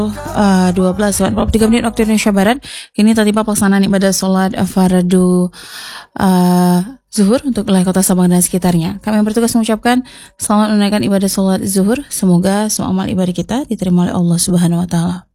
12:43 waktu Indonesia Barat. Kini telah tiba pelaksanaan ibadah sholat fardu zuhur untuk wilayah kota Sabang dan sekitarnya. Kami yang bertugas mengucapkan selamat menunaikan ibadah sholat zuhur. Semoga semua amal ibadah kita diterima oleh Allah Subhanahu wa Ta'ala.